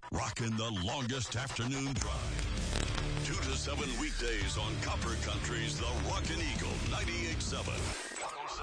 Rocking the longest afternoon drive. 2 to 7 weekdays on Copper Country's The Rockin' Eagle 98.7.